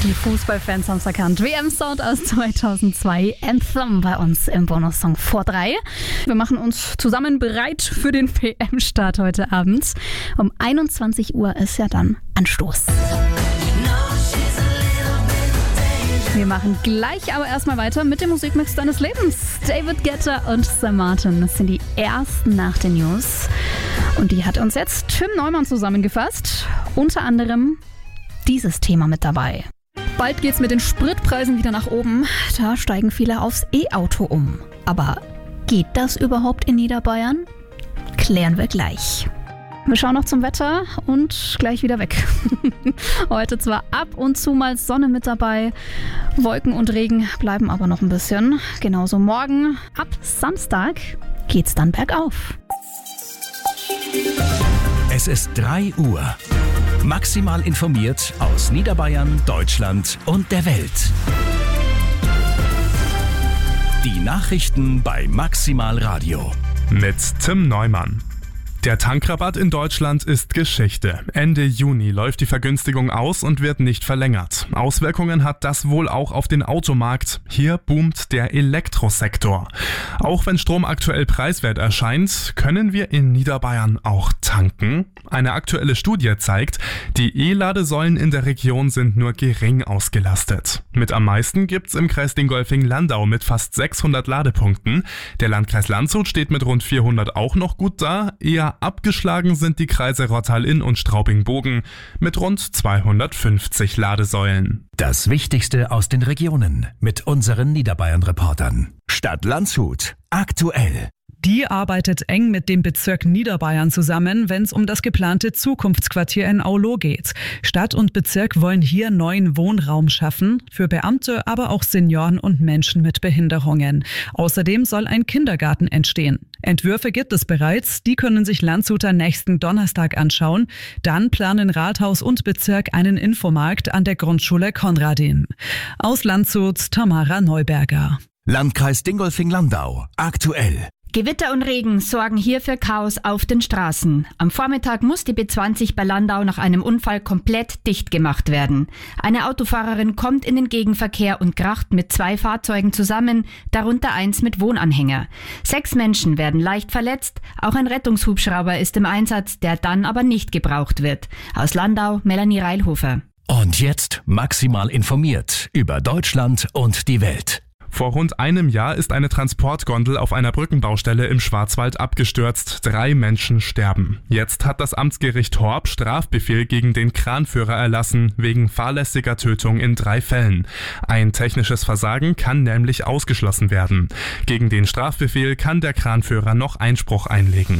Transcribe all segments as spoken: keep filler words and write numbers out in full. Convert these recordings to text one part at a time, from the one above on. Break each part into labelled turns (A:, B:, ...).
A: Die Fußballfans haben es erkannt. W M-Sound aus zweitausendzwei, Anthem bei uns im Bonussong vor drei. Wir machen uns zusammen bereit für den W M-Start heute Abend. Um einundzwanzig Uhr ist ja dann Anstoß. Wir machen gleich aber erstmal weiter mit dem Musikmix deines Lebens. David Guetta und Sam Martin, das sind die ersten nach den News. Und die hat uns jetzt Tim Neumann zusammengefasst. Unter anderem dieses Thema mit dabei. Bald geht's mit den Spritpreisen wieder nach oben. Da steigen viele aufs E-Auto um. Aber geht das überhaupt in Niederbayern? Klären wir gleich. Wir schauen noch zum Wetter und gleich wieder weg. Heute zwar ab und zu mal Sonne mit dabei, Wolken und Regen bleiben aber noch ein bisschen. Genauso morgen, ab Samstag, geht's dann bergauf.
B: Es ist drei Uhr. Maximal informiert aus Niederbayern, Deutschland und der Welt. Die Nachrichten bei Maximal Radio.
C: Mit Tim Neumann. Der Tankrabatt in Deutschland ist Geschichte. Ende Juni läuft die Vergünstigung aus und wird nicht verlängert. Auswirkungen hat das wohl auch auf den Automarkt. Hier boomt der Elektrosektor. Auch wenn Strom aktuell preiswert erscheint, können wir in Niederbayern auch tanken. Eine aktuelle Studie zeigt, die E-Ladesäulen in der Region sind nur gering ausgelastet. Mit am meisten gibt's im Kreis Dingolfing-Landau mit fast sechshundert Ladepunkten. Der Landkreis Landshut steht mit rund vierhundert auch noch gut da. Eher abgeschlagen sind die Kreise Rottal-Inn und Straubing-Bogen mit rund zweihundertfünfzig Ladesäulen.
B: Das Wichtigste aus den Regionen mit unseren Niederbayern-Reportern. Stadt Landshut. Aktuell.
D: Die arbeitet eng mit dem Bezirk Niederbayern zusammen, wenn es um das geplante Zukunftsquartier in Aulo geht. Stadt und Bezirk wollen hier neuen Wohnraum schaffen, für Beamte, aber auch Senioren und Menschen mit Behinderungen. Außerdem soll ein Kindergarten entstehen. Entwürfe gibt es bereits, die können sich Landshuter nächsten Donnerstag anschauen. Dann planen Rathaus und Bezirk einen Infomarkt an der Grundschule Konradin. Aus Landshut, Tamara Neuberger.
B: Landkreis Dingolfing-Landau. Aktuell.
E: Gewitter und Regen sorgen hier für Chaos auf den Straßen. Am Vormittag muss die B zwanzig bei Landau nach einem Unfall komplett dicht gemacht werden. Eine Autofahrerin kommt in den Gegenverkehr und kracht mit zwei Fahrzeugen zusammen, darunter eins mit Wohnanhänger. Sechs Menschen werden leicht verletzt, auch ein Rettungshubschrauber ist im Einsatz, der dann aber nicht gebraucht wird. Aus Landau, Melanie Reilhofer.
B: Und jetzt maximal informiert über Deutschland und die Welt.
C: Vor rund einem Jahr ist eine Transportgondel auf einer Brückenbaustelle im Schwarzwald abgestürzt. Drei Menschen sterben. Jetzt hat das Amtsgericht Horb Strafbefehl gegen den Kranführer erlassen, wegen fahrlässiger Tötung in drei Fällen. Ein technisches Versagen kann nämlich ausgeschlossen werden. Gegen den Strafbefehl kann der Kranführer noch Einspruch einlegen.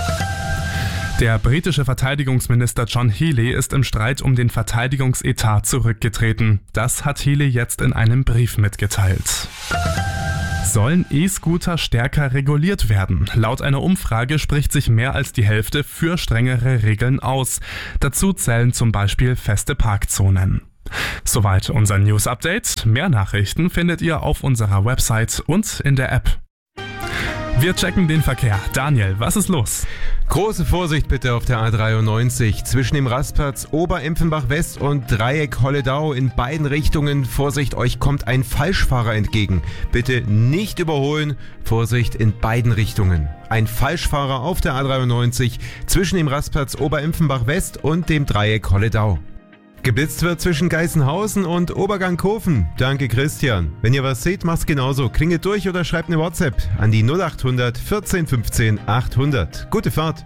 C: Der britische Verteidigungsminister John Healey ist im Streit um den Verteidigungsetat zurückgetreten. Das hat Healey jetzt in einem Brief mitgeteilt. Sollen E-Scooter stärker reguliert werden? Laut einer Umfrage spricht sich mehr als die Hälfte für strengere Regeln aus. Dazu zählen zum Beispiel feste Parkzonen. Soweit unser News-Update. Mehr Nachrichten findet ihr auf unserer Website und in der App. Wir checken den Verkehr. Daniel, was ist los?
F: Große Vorsicht bitte auf der A dreiundneunzig. Zwischen dem Rastplatz Ober-Empfenbach West und Dreieck Holledau in beiden Richtungen. Vorsicht, euch kommt ein Falschfahrer entgegen. Bitte nicht überholen. Vorsicht in beiden Richtungen. Ein Falschfahrer auf der A dreiundneunzig zwischen dem Rastplatz Ober-Empfenbach West und dem Dreieck Holledau. Geblitzt wird zwischen Geißenhausen und Obergangkofen. Danke, Christian. Wenn ihr was seht, macht's genauso. Klingelt durch oder schreibt eine WhatsApp an die null achthundert vierzehn fünfzehn achthundert. Gute Fahrt.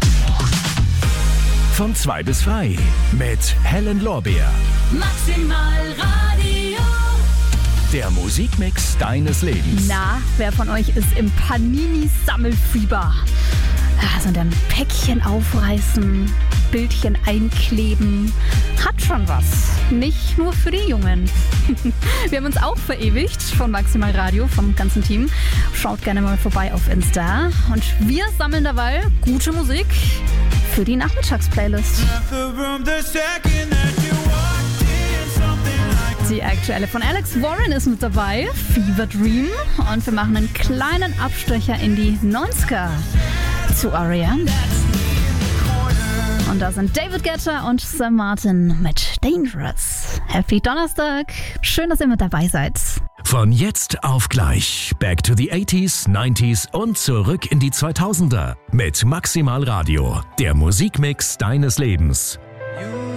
B: Von zwei bis drei mit Helen Lorbeer.
G: Maximal Radio.
B: Der Musikmix deines Lebens.
A: Na, wer von euch ist im Panini-Sammelfieber? Also dann Päckchen aufreißen, Bildchen einkleben, hat schon was. Nicht nur für die Jungen. Wir haben uns auch verewigt von Maximal Radio, vom ganzen Team. Schaut gerne mal vorbei auf Insta. Und wir sammeln dabei gute Musik für die Nachmittagsplaylist. Die aktuelle von Alex Warren ist mit dabei, Fever Dream. Und wir machen einen kleinen Abstecher in die neunziger zu R E M. Und da sind David Guetta und Sam Martin mit Dangerous. Happy Donnerstag. Schön, dass ihr mit dabei seid.
B: Von jetzt auf gleich. Back to the eighties, nineties und zurück in die zweitausender. Mit Maximal Radio. Der Musikmix deines Lebens.